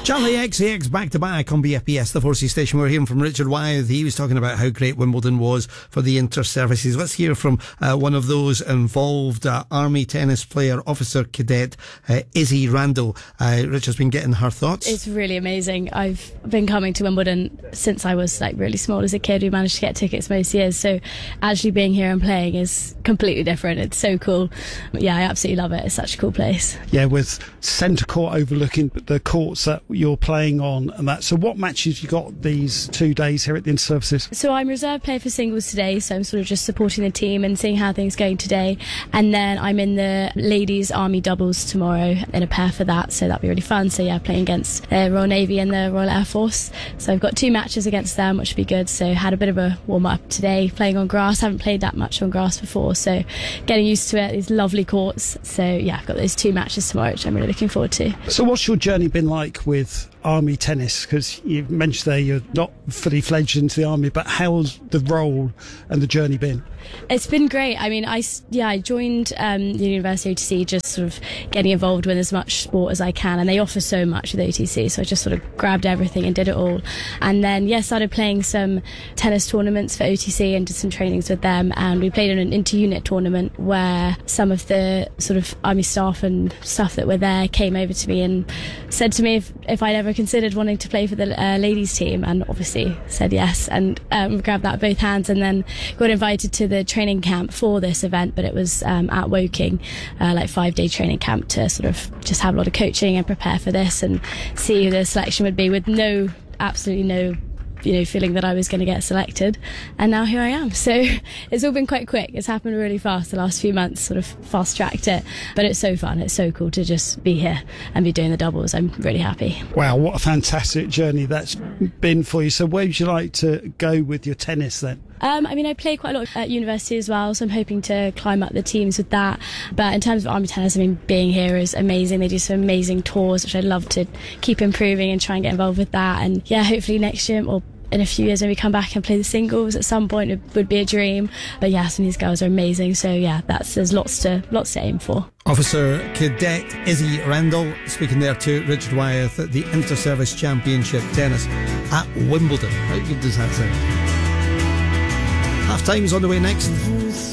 Charlie XCX back to back on BFBS, the 4C station. We're hearing from Richard Wyeth. He was talking about how great Wimbledon was for the inter-services. Let's hear from one of those involved, Army tennis player, officer cadet, Izzy Randall. Richard's been getting her thoughts. It's really amazing. I've been coming to Wimbledon since I was really small as a kid. We managed to get tickets most years, so actually being here and playing is completely different. It's so cool. Yeah, I absolutely love it. It's such a cool place. Yeah, with centre court overlooking the courts that you're playing on and that. So what matches you got these 2 days here at the Inter-Services? So I'm reserve player for singles today, so I'm sort of just supporting the team and seeing how things are going today. And then I'm in the ladies Army doubles tomorrow in a pair for that, so that'll be really fun. So yeah, playing against the Royal Navy and the Royal Air Force. So I've got 2 matches against them, which will be good. So had a bit of a warm-up today playing on grass. Haven't played that much on grass before, so getting used to it. These lovely courts. So yeah, I've got those 2 matches tomorrow, which I'm really looking forward to. So what's your journey been like with Army tennis? Because you mentioned there you're not fully fledged into the Army, but how's the role and the journey been? It's been great. I mean, I joined the University of OTC, just sort of getting involved with as much sport as I can, and they offer so much with OTC, so I just sort of grabbed everything and did it all. And then started playing some tennis tournaments for OTC and did some trainings with them, and we played in an inter-unit tournament where some of the sort of Army staff and stuff that were there came over to me and said to me if I'd ever considered wanting to play for the ladies team, and obviously said yes, and grabbed that with both hands, and then got invited to the training camp for this event, but it was at Woking, 5-day training camp to sort of just have a lot of coaching and prepare for this and see who the selection would be, with absolutely no feeling that I was going to get selected, and now here I am. So it's all been quite quick. It's happened really fast the last few months, sort of fast-tracked it, but it's so fun. It's so cool to just be here and be doing the doubles. I'm really happy. Wow, what a fantastic journey that's been for you. So where would you like to go with your tennis then? I play quite a lot at university as well, so I'm hoping to climb up the teams with that. But in terms of Army tennis, being here is amazing. They do some amazing tours, which I'd love to keep improving and try and get involved with that. And yeah, hopefully next year or in a few years when we come back and play the singles at some point, it would be a dream. But yeah, some of these girls are amazing, so yeah, there's lots to aim for. Officer Cadet Izzy Randall speaking there to Richard Wyeth at the Inter-Service Championship Tennis at Wimbledon. How good does that sound? Half time's on the way next.